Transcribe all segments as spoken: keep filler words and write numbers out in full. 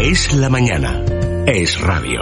Es la mañana. Es radio.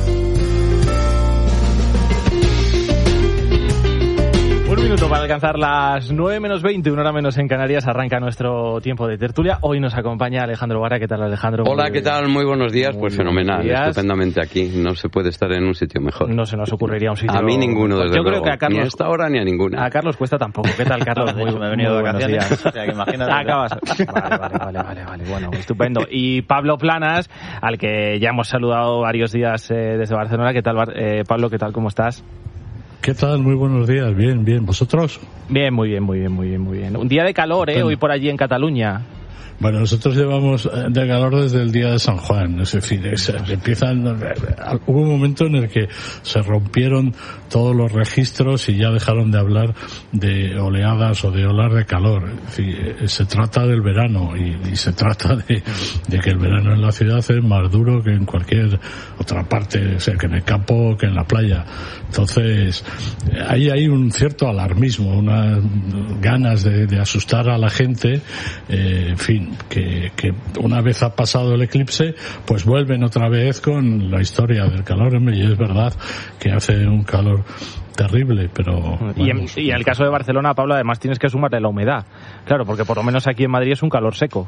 Un minuto para alcanzar las nueve menos veinte, una hora menos en Canarias, arranca nuestro tiempo de tertulia. Hoy nos acompaña Alejandro Vara. ¿Qué tal, Alejandro? Hola, ¿qué tal? Muy buenos días. Muy pues fenomenal, días. Estupendamente aquí. No se puede estar en un sitio mejor. No se nos ocurriría un sitio... A mí ninguno, desde Yo luego. creo que a Carlos... Ni a esta hora ni a ninguna. A Carlos cuesta tampoco. ¿Qué tal, Carlos? Muy, me he venido de vacaciones. O sea, que imagínate. Acabas. Vale, vale, vale, vale, vale. Bueno, estupendo. Y Pablo Planas, al que ya hemos saludado varios días eh, desde Barcelona. ¿Qué tal, eh, Pablo? ¿Qué tal? ¿Cómo estás? ¿Qué tal? Muy buenos días. Bien, bien. ¿Vosotros? Bien, muy bien, muy bien, muy bien, muy bien. Un día de calor, ¿eh? Hoy por allí en Cataluña. Bueno, nosotros llevamos de calor desde el día de San Juan, es decir, es, empiezan, hubo un momento en el que se rompieron todos los registros y ya dejaron de hablar de oleadas o de olas de calor. Es decir, se trata del verano y, y se trata de, de que el verano en la ciudad es más duro que en cualquier otra parte, o sea, que en el campo o que en la playa. Entonces, ahí hay un cierto alarmismo, unas ganas de, de asustar a la gente, eh, en fin, Que, que una vez ha pasado el eclipse, pues vuelven otra vez con la historia del calor. Y es verdad que hace un calor terrible, pero... Y en, y en el caso de Barcelona, Pablo, además tienes que sumarle la humedad. Claro, porque por lo menos aquí en Madrid es un calor seco.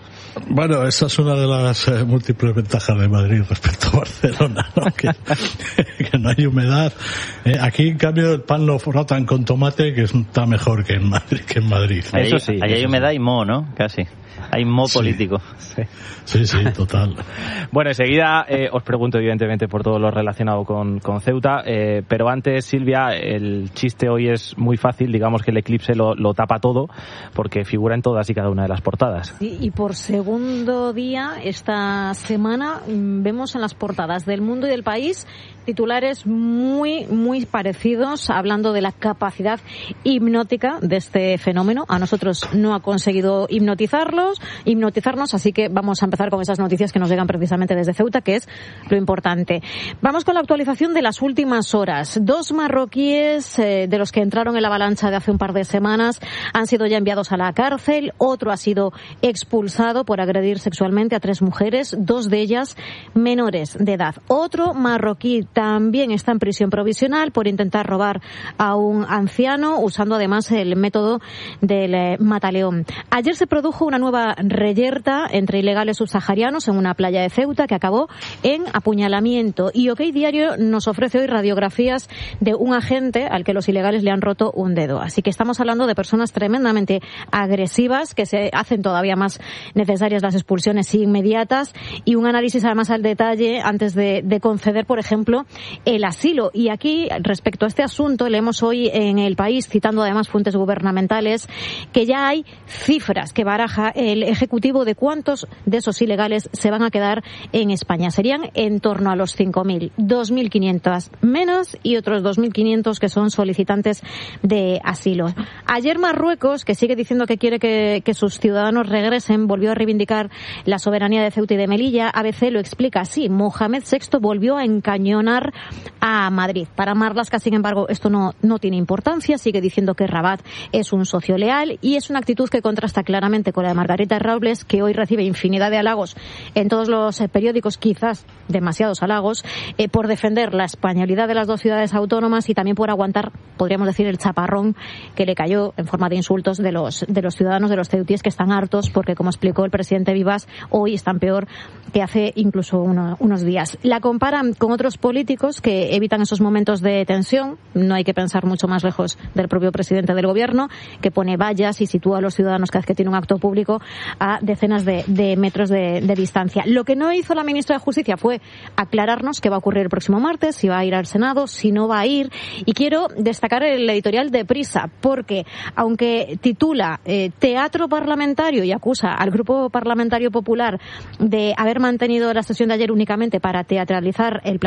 Bueno, esa es una de las eh, múltiples ventajas de Madrid respecto a Barcelona, ¿no? que, que no hay humedad. Eh, aquí, en cambio, el pan lo frotan con tomate, que está mejor que en Madrid. Que en Madrid. Ahí, eso sí. Ahí hay eso humedad sí. y mo, ¿no? Casi. Hay mo Sí. político. Sí. Sí, sí, total. Bueno, enseguida eh, os pregunto evidentemente por todo lo relacionado con, con Ceuta, eh, pero antes, Silvia, el chiste hoy es muy fácil, digamos que el eclipse lo, lo tapa todo, porque figura en todas y cada una de las portadas. Sí, y por segundo día esta semana vemos en las portadas del Mundo y del País titulares muy, muy parecidos, hablando de la capacidad hipnótica de este fenómeno. A nosotros no ha conseguido hipnotizarlos, hipnotizarnos, así que vamos a empezar con esas noticias que nos llegan precisamente desde Ceuta, que es lo importante. Vamos con la actualización de las últimas horas. Dos marroquíes eh, de los que entraron en la avalancha de hace un par de semanas han sido ya enviados a la cárcel. Otro ha sido expulsado por agredir sexualmente a tres mujeres, dos de ellas menores de edad. Otro marroquí también está en prisión provisional por intentar robar a un anciano, usando además el método del eh, mataleón. Ayer se produjo una nueva reyerta entre ilegales subsaharianos en una playa de Ceuta que acabó en apuñalamiento. Y OK Diario nos ofrece hoy radiografías de un agente al que los ilegales le han roto un dedo. Así que estamos hablando de personas tremendamente agresivas, que se hacen todavía más necesarias las expulsiones inmediatas y un análisis además al detalle antes de, de conceder, por ejemplo, el asilo. Y aquí, respecto a este asunto, leemos hoy en El País, citando además fuentes gubernamentales, que ya hay cifras que baraja el Ejecutivo de cuántos de esos ilegales se van a quedar en España. Serían en torno a los cinco mil, dos mil quinientos menos y otros dos mil quinientos que son solicitantes de asilo. Ayer Marruecos, que sigue diciendo que quiere que, que sus ciudadanos regresen, volvió a reivindicar la soberanía de Ceuta y de Melilla. A B C lo explica así: Mohamed sexto volvió a encañonar a Madrid. Para Marlaska, sin embargo, esto no, no tiene importancia. Sigue diciendo que Rabat es un socio leal y es una actitud que contrasta claramente con la de Margarita Robles, que hoy recibe infinidad de halagos en todos los eh, periódicos, quizás demasiados halagos, eh, por defender la españolidad de las dos ciudades autónomas y también por aguantar, podríamos decir, el chaparrón que le cayó en forma de insultos de los de los ciudadanos, de los ceutíes, que están hartos porque, como explicó el presidente Vivas, hoy están peor que hace incluso uno, unos días. La comparan con otros políticos que evitan esos momentos de tensión. No hay que pensar mucho más lejos del propio presidente del gobierno, que pone vallas y sitúa a los ciudadanos cada vez que tiene un acto público a decenas de, de metros de, de distancia. Lo que no hizo la ministra de Justicia fue aclararnos qué va a ocurrir el próximo martes, si va a ir al Senado, si no va a ir. Y quiero destacar el editorial de Prisa, porque aunque titula eh, Teatro Parlamentario y acusa al Grupo Parlamentario Popular de haber mantenido la sesión de ayer únicamente para teatralizar el plantón de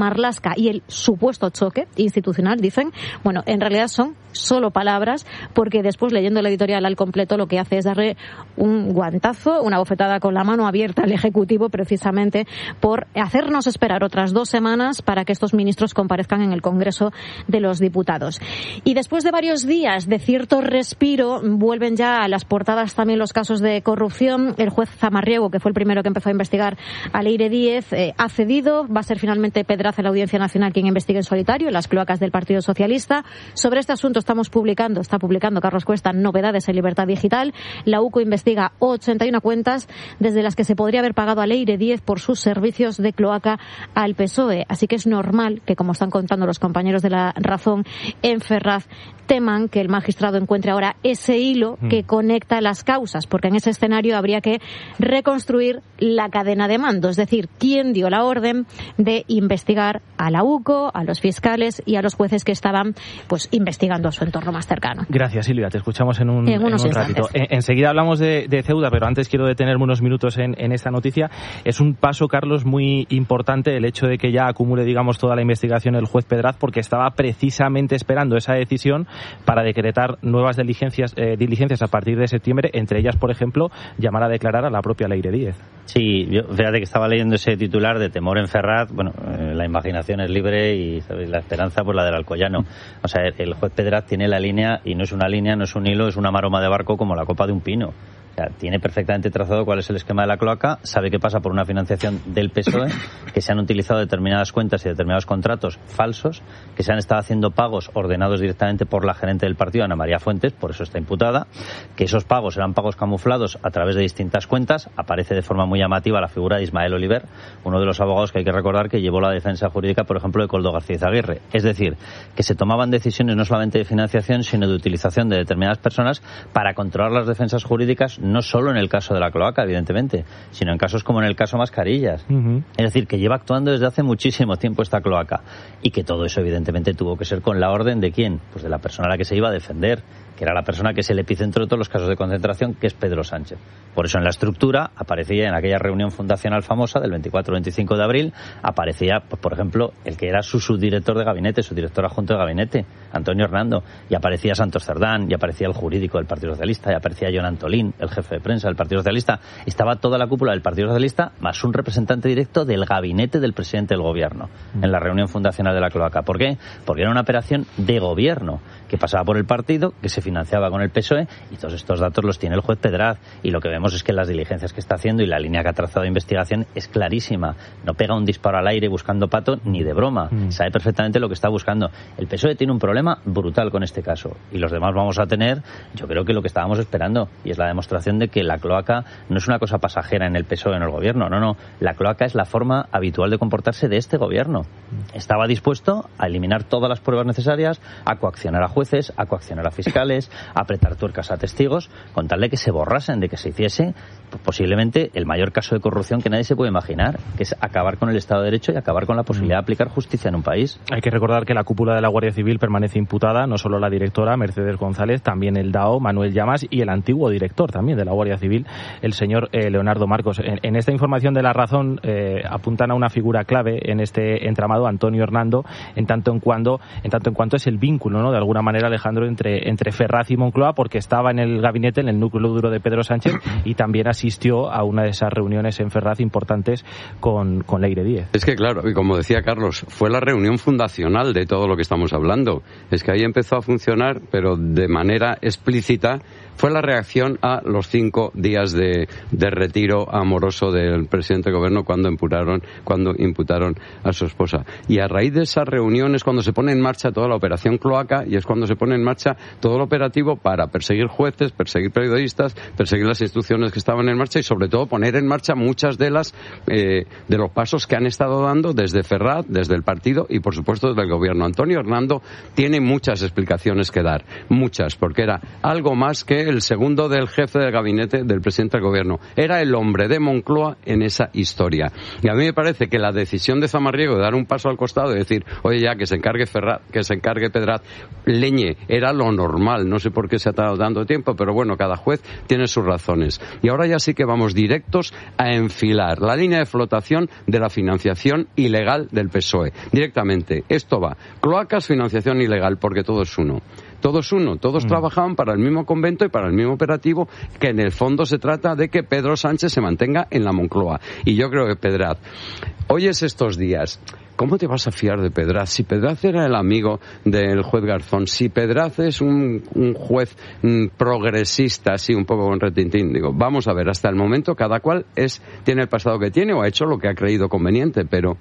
Marlaska y el supuesto choque institucional, dicen, bueno, en realidad son solo palabras, porque después, leyendo el editorial al completo, lo que hace es darle un guantazo, una bofetada con la mano abierta al Ejecutivo, precisamente por hacernos esperar otras dos semanas para que estos ministros comparezcan en el Congreso de los Diputados. Y después de varios días de cierto respiro, vuelven ya a las portadas también los casos de corrupción. El juez Zamarriego, que fue el primero que empezó a investigar a Leire Díez, eh, ha cedido. Va a ser finalmente Pedraza, la Audiencia Nacional, quien investigue en solitario en las cloacas del Partido Socialista. Sobre este asunto estamos publicando, está publicando Carlos Cuesta, novedades en Libertad Digital. La U C O investiga ochenta y una cuentas desde las que se podría haber pagado a Leire Díez por sus servicios de cloaca al P S O E. Así que es normal que, como están contando los compañeros de La Razón, en Ferraz teman que el magistrado encuentre ahora ese hilo que conecta las causas, porque en ese escenario habría que reconstruir la cadena de mando, es decir, quién dio la orden de investigar a la U C O, a los fiscales y a los jueces que estaban pues investigando a su entorno más cercano. Gracias, Silvia. Te escuchamos en un, en unos en un ratito. En, enseguida hablamos de, de Ceuta, pero antes quiero detenerme unos minutos en, en esta noticia. Es un paso, Carlos, muy importante el hecho de que ya acumule, digamos, toda la investigación el juez Pedraz, porque estaba precisamente esperando esa decisión para decretar nuevas diligencias, eh, diligencias a partir de septiembre, entre ellas, por ejemplo, llamar a declarar a la propia Leire Díez. Sí, yo, fíjate que estaba leyendo ese titular de temor en Ferraz. Bueno, eh, la imaginación es libre y, ¿sabes?, la esperanza, pues la del Alcoyano. O sea, el, el juez Pedraz tiene la línea, y no es una línea, no es un hilo, es una maroma de barco como la copa de un pino. O sea, tiene perfectamente trazado cuál es el esquema de la cloaca, sabe que pasa por una financiación del P S O E, que se han utilizado determinadas cuentas y determinados contratos falsos, que se han estado haciendo pagos ordenados directamente por la gerente del partido, Ana María Fuentes, por eso está imputada, que esos pagos eran pagos camuflados a través de distintas cuentas. Aparece de forma muy llamativa la figura de Ismael Oliver, uno de los abogados que hay que recordar que llevó la defensa jurídica, por ejemplo, de Coldo García Izaguirre. Es decir, que se tomaban decisiones no solamente de financiación, sino de utilización de determinadas personas para controlar las defensas jurídicas, no solo en el caso de la cloaca, evidentemente, sino en casos como en el caso Mascarillas. Uh-huh. Es decir, que lleva actuando desde hace muchísimo tiempo esta cloaca, y que todo eso evidentemente tuvo que ser con la orden de ¿quién? Pues de la persona a la que se iba a defender, que era la persona que es el epicentro de todos los casos de concentración, que es Pedro Sánchez. Por eso en la estructura aparecía, en aquella reunión fundacional famosa del veinticuatro veinticinco de abril, aparecía, pues, por ejemplo, el que era su subdirector de gabinete, su director adjunto de gabinete, Antonio Hernando, y aparecía Santos Cerdán, y aparecía el jurídico del Partido Socialista, y aparecía John Antolín, el jefe de prensa del Partido Socialista. Estaba toda la cúpula del Partido Socialista, más un representante directo del gabinete del presidente del gobierno, en la reunión fundacional de la cloaca. ¿Por qué? Porque era una operación de gobierno, que pasaba por el partido, que se financiaba con el P S O E, y todos estos datos los tiene el juez Pedraz, y lo que vemos es que las diligencias que está haciendo y la línea que ha trazado de investigación es clarísima. No pega un disparo al aire buscando pato ni de broma, mm. sabe perfectamente lo que está buscando. El P S O E tiene un problema brutal con este caso, y los demás vamos a tener, yo creo que lo que estábamos esperando, y es la demostración de que la cloaca no es una cosa pasajera en el P S O E, en el gobierno, no, no, la cloaca es la forma habitual de comportarse de este gobierno. Estaba dispuesto a eliminar todas las pruebas necesarias, a coaccionar a jueces, a coaccionar a fiscales, a apretar tuercas a testigos, con tal de que se borrasen, de que se hiciese pues, posiblemente el mayor caso de corrupción que nadie se puede imaginar, que es acabar con el Estado de Derecho y acabar con la posibilidad de aplicar justicia en un país. Hay que recordar que la cúpula de la Guardia Civil permanece imputada, no solo la directora Mercedes González, también el D A O Manuel Llamas y el antiguo director también de la Guardia Civil, el señor eh, Leonardo Marcos. En, en esta información de La Razón eh, apuntan a una figura clave en este entramado, Antonio Hernando, en tanto en cuando, en tanto en cuanto es el vínculo, ¿no?, de alguna manera, Alejandro, entre, entre Ferraz y Moncloa, porque estaba en el gabinete, en el núcleo duro de Pedro Sánchez, y también asistió a una de esas reuniones en Ferraz importantes con, con Leire Díez. Es que claro, y como decía Carlos, fue la reunión fundacional de todo lo que estamos hablando. Es que ahí empezó a funcionar, pero de manera explícita, fue la reacción a los cinco días de, de retiro amoroso del presidente del gobierno cuando imputaron, cuando imputaron a su esposa. Y a raíz de esas reuniones, cuando se pone en marcha toda la operación cloaca, y es cuando se pone en marcha todo el operativo para perseguir jueces, perseguir periodistas, perseguir las instituciones que estaban en marcha, y sobre todo poner en marcha muchas de las eh, de los pasos que han estado dando desde Ferraz, desde el partido y por supuesto desde el gobierno. Antonio Hernando tiene muchas explicaciones que dar, muchas, porque era algo más que el segundo del jefe del gabinete del presidente del gobierno. Era el hombre de Moncloa en esa historia. Y a mí me parece que la decisión de Zamarriego de dar un paso al costado y decir, oye, ya, que se encargue Ferraz, que se encargue Pedraz, leñe, era lo normal. No sé por qué se ha tardado tanto tiempo, pero bueno, cada juez tiene sus razones. Y ahora ya sí que vamos directos a enfilar la línea de flotación de la financiación ilegal del P S O E. Directamente, esto va. Cloacas, financiación ilegal, porque todo es uno. Todo es uno, todos mm. trabajaban para el mismo convento y para el mismo operativo, que en el fondo se trata de que Pedro Sánchez se mantenga en la Moncloa. Y yo creo que Pedraz, oyes estos días, ¿cómo te vas a fiar de Pedraz? Si Pedraz era el amigo del juez Garzón, si Pedraz es un, un juez mm, progresista, así un poco con retintín, digo, vamos a ver, hasta el momento cada cual es tiene el pasado que tiene o ha hecho lo que ha creído conveniente, pero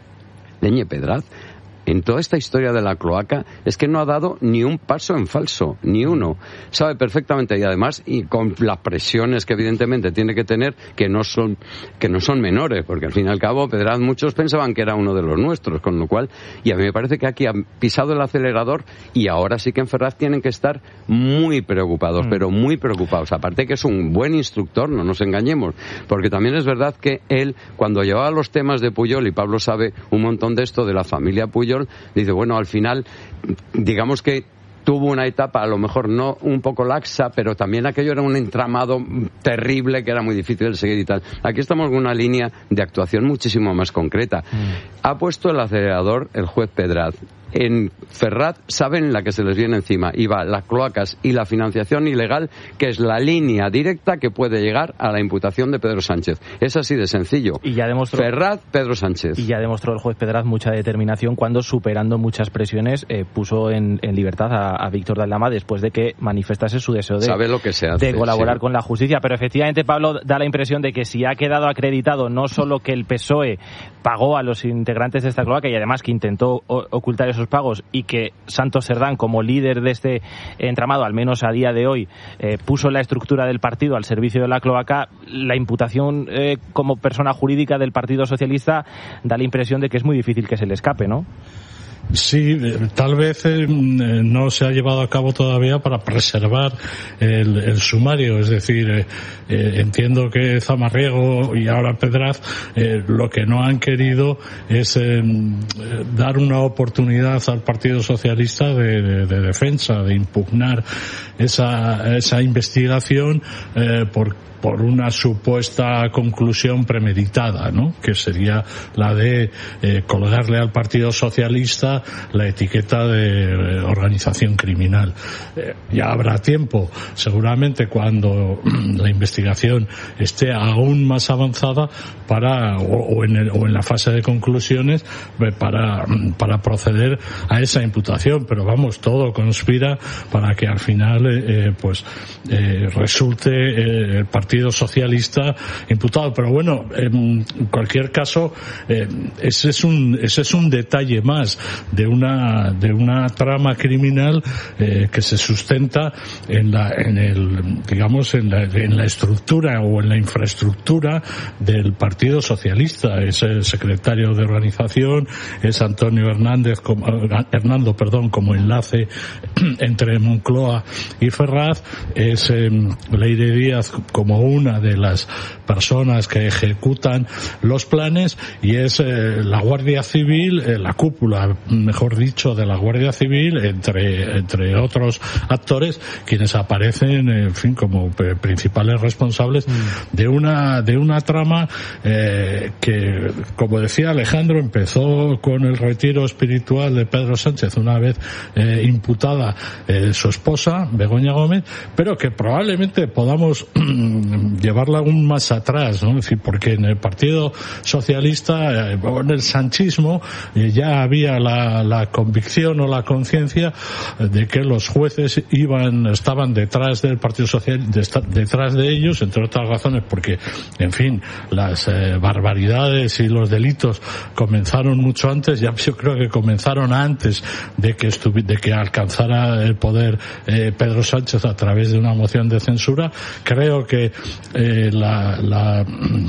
leñe Pedraz. En toda esta historia de la cloaca es que no ha dado ni un paso en falso, ni uno. Sabe perfectamente, y además y con las presiones que evidentemente tiene que tener, que no son que no son menores, porque al fin y al cabo Pedraz muchos pensaban que era uno de los nuestros, con lo cual, y a mí me parece que aquí han pisado el acelerador y ahora sí que en Ferraz tienen que estar muy preocupados, mm. pero muy preocupados. Aparte que es un buen instructor, no nos engañemos, porque también es verdad que él, cuando llevaba los temas de Pujol, y Pablo sabe un montón de esto de la familia Pujol, dice, bueno, al final, digamos que tuvo una etapa a lo mejor no un poco laxa, pero también aquello era un entramado terrible que era muy difícil de seguir y tal. Aquí estamos con una línea de actuación muchísimo más concreta. Mm. Ha puesto el acelerador el juez Pedraz. En Ferraz saben la que se les viene encima, y va las cloacas y la financiación ilegal, que es la línea directa que puede llegar a la imputación de Pedro Sánchez. Es así de sencillo. Y ya demostró, Ferraz, Pedro Sánchez. Y ya demostró el juez Pedraz mucha determinación cuando, superando muchas presiones, eh, puso en, en libertad a, a Víctor de Aldama después de que manifestase su deseo de, Sabe lo que se hace, de colaborar sí. con la justicia. Pero efectivamente, Pablo, da la impresión de que si ha quedado acreditado no solo que el P S O E pagó a los integrantes de esta cloaca y además que intentó o- ocultar esos pagos, y que Santos Cerdán, como líder de este entramado, al menos a día de hoy, eh, puso la estructura del partido al servicio de la cloaca, la imputación eh, como persona jurídica del Partido Socialista da la impresión de que es muy difícil que se le escape, ¿no? Sí, tal vez eh, no se ha llevado a cabo todavía para preservar el, el sumario, es decir, eh, eh, entiendo que Zamarriego y ahora Pedraz eh, lo que no han querido es eh, dar una oportunidad al Partido Socialista de, de, de defensa, de impugnar esa, esa investigación eh, por por una supuesta conclusión premeditada, ¿no? Que sería la de eh, colgarle al Partido Socialista la etiqueta de eh, organización criminal. Eh, ya habrá tiempo, seguramente cuando la investigación esté aún más avanzada, para o, o, en, el, o en la fase de conclusiones, eh, para, para proceder a esa imputación. Pero vamos, todo conspira para que al final eh, pues eh, resulte eh, el Partido Socialista imputado. Pero bueno, en cualquier caso, eh, ese es un ese es un detalle más de una de una trama criminal eh, que se sustenta en la en el digamos en la, en la estructura o en la infraestructura del Partido Socialista. Es el secretario de organización, es Antonio Hernández como, Hernando, perdón, como enlace entre Moncloa y Ferraz, es eh, Leire Díaz como una de las personas que ejecutan los planes, y es eh, la Guardia Civil, eh, la cúpula, mejor dicho, de la Guardia Civil, entre entre otros actores, quienes aparecen, en fin, como eh, principales responsables mm. de una de una trama eh, que, como decía Alejandro, empezó con el retiro espiritual de Pedro Sánchez una vez eh, imputada eh, su esposa, Begoña Gómez, pero que probablemente podamos llevarla aún más atrás, ¿no? Es decir, porque en el Partido Socialista, eh, en el sanchismo, eh, ya había la, la convicción o la conciencia de que los jueces iban, estaban detrás del Partido Socialista, de, detrás de ellos, entre otras razones, porque, en fin, las eh, barbaridades y los delitos comenzaron mucho antes. Ya yo creo que comenzaron antes de que estuvi, de que alcanzara el poder eh, Pedro Sánchez a través de una moción de censura. Creo que eh, la, la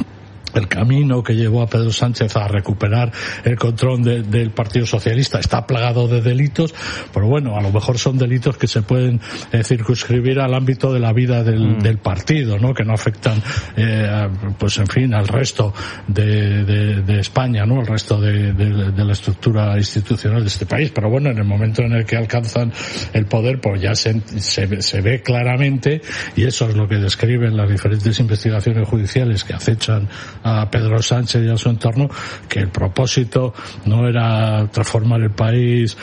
el camino que llevó a Pedro Sánchez a recuperar el control de, del Partido Socialista está plagado de delitos, pero bueno, a lo mejor son delitos que se pueden eh, circunscribir al ámbito de la vida del, mm. del partido, ¿no? Que no afectan, eh, a, pues en fin, al resto de, de, de España, ¿no? Al resto de, de, de la estructura institucional de este país. Pero bueno, en el momento en el que alcanzan el poder, pues ya se, se, se ve claramente, y eso es lo que describen las diferentes investigaciones judiciales que acechan a Pedro Sánchez y a su entorno, que el propósito no era transformar el país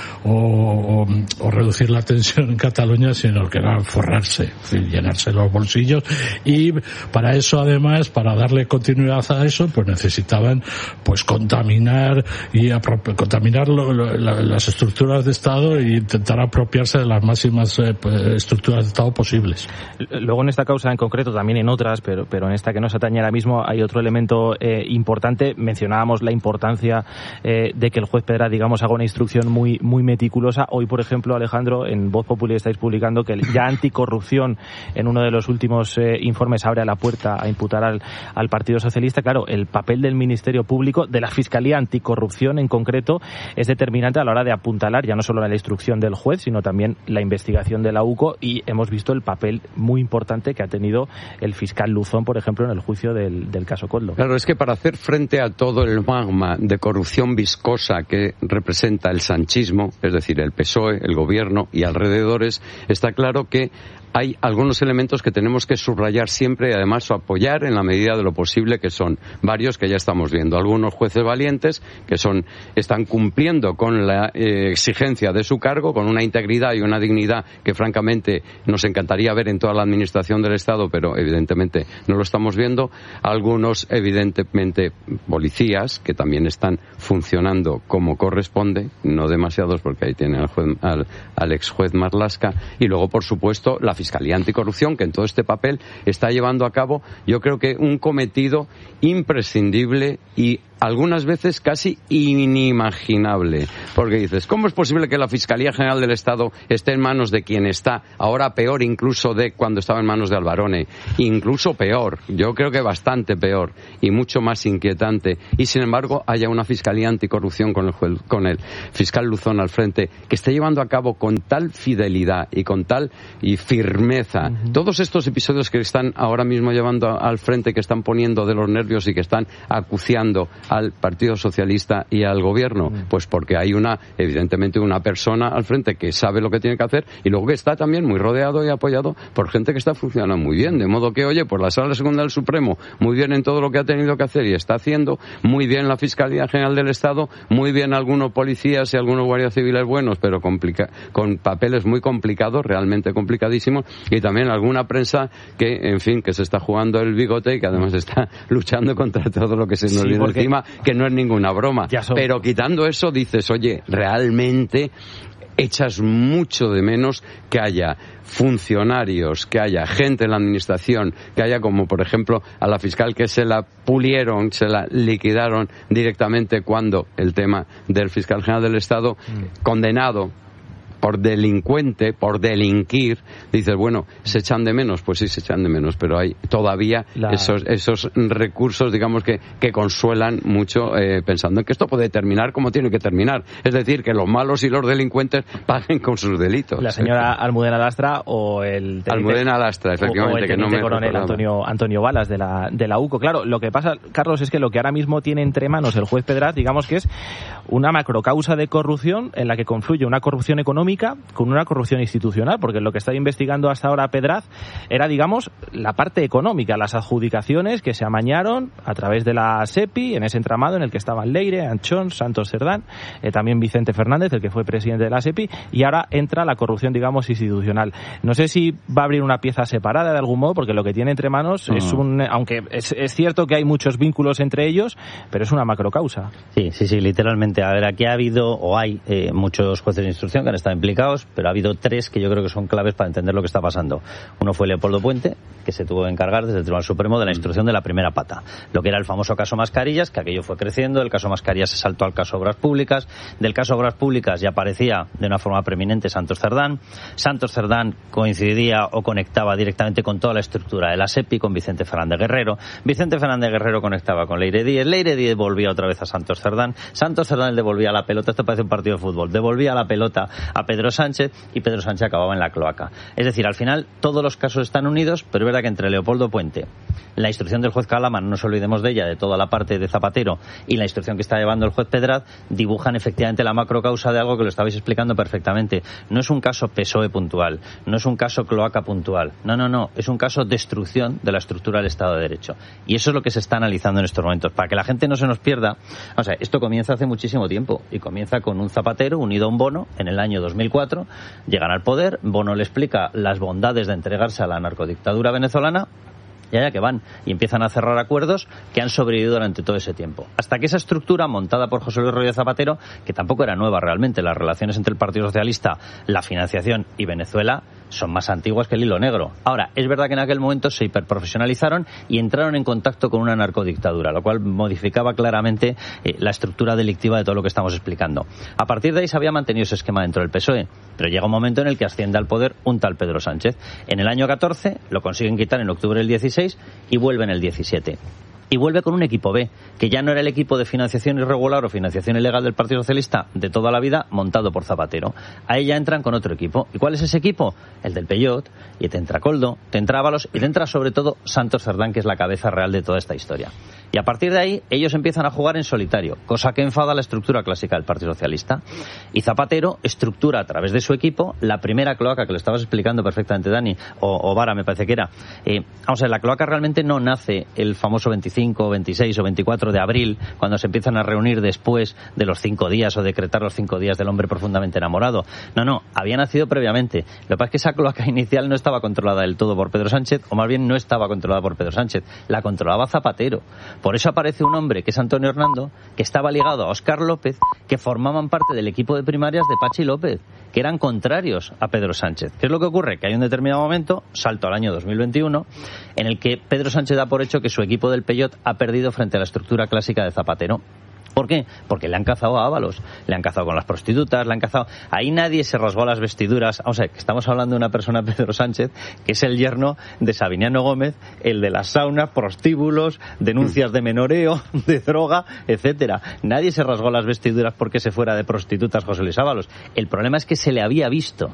o, o, o reducir la tensión en Cataluña, sino que era forrarse, llenarse los bolsillos, y para eso, además, para darle continuidad a eso, pues necesitaban pues contaminar y apro- contaminar lo, lo, la, las estructuras de Estado e intentar apropiarse de las máximas eh, estructuras de Estado posibles. Luego, en esta causa en concreto, también en otras, pero, pero en esta que nos atañe ahora mismo, hay otro elemento eh, importante. Mencionábamos la importancia eh, de que el juez Pedraz, digamos, haga una instrucción muy muy meticulosa. Hoy, por ejemplo, Alejandro, en Voz Populi estáis publicando que el ya anticorrupción, en uno de los últimos eh, informes, abre a la puerta a imputar al, al Partido Socialista. Claro, el papel del Ministerio Público, de la Fiscalía Anticorrupción en concreto, es determinante a la hora de apuntalar ya no solo la instrucción del juez, sino también la investigación de la U C O, y hemos visto el papel muy importante que ha tenido el fiscal Luzón, por ejemplo, en el juicio del, del caso Koldo. Claro, es que para hacer frente a todo el magma de corrupción viscosa que representa el sanchismo, es decir, el P S O E, el gobierno y alrededores, está claro que hay algunos elementos que tenemos que subrayar siempre y además apoyar en la medida de lo posible, que son varios que ya estamos viendo. Algunos jueces valientes que son están cumpliendo con la eh, exigencia de su cargo, con una integridad y una dignidad que francamente nos encantaría ver en toda la administración del Estado, pero evidentemente no lo estamos viendo. Algunos evidentemente policías que también están funcionando como corresponde, no demasiados porque ahí tiene al, juez, al, al ex juez Marlaska, y luego por supuesto la Fiscalía Anticorrupción, que en todo este papel está llevando a cabo, yo creo que un cometido imprescindible y algunas veces casi inimaginable, porque dices, ¿cómo es posible que la Fiscalía General del Estado esté en manos de quien está, ahora peor incluso de cuando estaba en manos de Alvarone, incluso peor, yo creo que bastante peor y mucho más inquietante, y sin embargo haya una Fiscalía Anticorrupción con el, juez, con el fiscal Luzón al frente, que esté llevando a cabo con tal fidelidad y con tal y firmeza uh-huh. todos estos episodios que están ahora mismo llevando al frente, que están poniendo de los nervios y que están acuciando al Partido Socialista y al Gobierno, pues porque hay una, evidentemente, una persona al frente que sabe lo que tiene que hacer, y luego que está también muy rodeado y apoyado por gente que está funcionando muy bien, de modo que, oye, pues la Sala Segunda del Supremo, muy bien en todo lo que ha tenido que hacer y está haciendo, muy bien la Fiscalía General del Estado, muy bien algunos policías y algunos guardias civiles buenos, pero complica- con papeles muy complicados, realmente complicadísimos, y también alguna prensa que, en fin, que se está jugando el bigote y que además está luchando contra todo lo que se nos sí, viene encima, que no es ninguna broma. Pero quitando eso dices, oye, realmente echas mucho de menos que haya funcionarios, que haya gente en la administración, que haya, como por ejemplo a la fiscal, que se la pulieron, se la liquidaron directamente cuando el tema del fiscal general del Estado, mm. condenado por delincuente, por delinquir, dices, bueno, ¿se echan de menos? Pues sí, se echan de menos, pero hay todavía la... esos esos recursos, digamos, que, que consuelan mucho, eh, pensando en que esto puede terminar como tiene que terminar. Es decir, que los malos y los delincuentes paguen con sus delitos. La señora Almudena Lastra o el teniente, Almudena Lastra, efectivamente, o el que no me coronel Antonio, Antonio Balas de la, de la U C O. Claro, lo que pasa, Carlos, es que lo que ahora mismo tiene entre manos el juez Pedraz, digamos que es una macrocausa de corrupción en la que confluye una corrupción económica con una corrupción institucional, porque lo que está investigando hasta ahora Pedraz era, digamos, la parte económica, las adjudicaciones que se amañaron a través de la SEPI, en ese entramado en el que estaban Leire, Anchón, Santos Cerdán, eh, también Vicente Fernández, el que fue presidente de la SEPI, y ahora entra la corrupción, digamos, institucional. No sé si va a abrir una pieza separada de algún modo, porque lo que tiene entre manos uh-huh. es un, aunque es, es cierto que hay muchos vínculos entre ellos, pero es una macrocausa. Sí, sí, sí, literalmente. A ver, aquí ha habido o hay eh, muchos jueces de instrucción que han estado implicados, pero ha habido tres que yo creo que son claves para entender lo que está pasando. Uno fue Leopoldo Puente, que se tuvo que encargar desde el Tribunal Supremo de la instrucción de la primera pata. Lo que era el famoso caso Mascarillas, que aquello fue creciendo, el caso Mascarillas se saltó al caso Obras Públicas, del caso Obras Públicas ya aparecía de una forma preeminente Santos Cerdán. Santos Cerdán coincidía o conectaba directamente con toda la estructura de la SEPI, con Vicente Fernández Guerrero. Vicente Fernández Guerrero conectaba con Leire Díez, Leire Díez volvía otra vez a Santos Cerdán, Santos Cerdán devolvía la pelota, esto parece un partido de fútbol, devolvía la pelota a Pedro Sánchez y Pedro Sánchez acababa en la cloaca. Es decir, al final todos los casos están unidos, pero es verdad que entre Leopoldo Puente, la instrucción del juez Calama, no nos olvidemos de ella, de toda la parte de Zapatero, y la instrucción que está llevando el juez Pedraz, dibujan efectivamente la macrocausa de algo que lo estabais explicando perfectamente. No es un caso P S O E puntual, no es un caso cloaca puntual, no, no, no, es un caso destrucción de la estructura del Estado de Derecho. Y eso es lo que se está analizando en estos momentos. Para que la gente no se nos pierda, o sea, esto comienza hace muchísimo tiempo, y comienza con un Zapatero unido a un Bono en el año dos mil cuatro, llegan al poder, Bono le explica las bondades de entregarse a la narcodictadura venezolana, y allá que van, y empiezan a cerrar acuerdos que han sobrevivido durante todo ese tiempo. Hasta que esa estructura, montada por José Luis Rodríguez Zapatero, que tampoco era nueva realmente, las relaciones entre el Partido Socialista, la financiación y Venezuela son más antiguas que el hilo negro. Ahora, es verdad que en aquel momento se hiperprofesionalizaron y entraron en contacto con una narcodictadura, lo cual modificaba claramente eh, la estructura delictiva de todo lo que estamos explicando. A partir de ahí se había mantenido ese esquema dentro del P S O E, pero llega un momento en el que asciende al poder un tal Pedro Sánchez. En el año catorce lo consiguen quitar en octubre del dieciséis y vuelve en el diecisiete. Y vuelve con un equipo B, que ya no era el equipo de financiación irregular o financiación ilegal del Partido Socialista de toda la vida, montado por Zapatero. Ahí ya entran con otro equipo. ¿Y cuál es ese equipo? El del Peyot, y te entra Coldo, te entra Ábalos, y te entra sobre todo Santos Cerdán, que es la cabeza real de toda esta historia. Y a partir de ahí, ellos empiezan a jugar en solitario, cosa que enfada la estructura clásica del Partido Socialista. Y Zapatero estructura a través de su equipo la primera cloaca, que lo estabas explicando perfectamente, Dani, o, o Vara, me parece que era. Eh, vamos a ver, la cloaca realmente no nace el famoso veinticinco, veintiséis o veinticuatro de abril, cuando se empiezan a reunir después de los cinco días o decretar los cinco días del hombre profundamente enamorado. No, no, había nacido previamente. Lo que pasa es que esa cloaca inicial no estaba controlada del todo por Pedro Sánchez, o más bien no estaba controlada por Pedro Sánchez, la controlaba Zapatero. Por eso aparece un hombre que es Antonio Hernando, que estaba ligado a Óscar López, que formaban parte del equipo de primarias de Pachi López, que eran contrarios a Pedro Sánchez. ¿Qué es lo que ocurre? Que hay un determinado momento, salto al año dos mil veintiuno, en el que Pedro Sánchez da por hecho que su equipo del Peyot ha perdido frente a la estructura clásica de Zapatero. ¿Por qué? Porque le han cazado a Ábalos, le han cazado con las prostitutas, le han cazado... Ahí nadie se rasgó las vestiduras. O sea, que estamos hablando de una persona, Pedro Sánchez, que es el yerno de Sabiniano Gómez, el de las saunas, prostíbulos, denuncias de menoreo, de droga, etcétera. Nadie se rasgó las vestiduras porque se fuera de prostitutas José Luis Ábalos. El problema es que se le había visto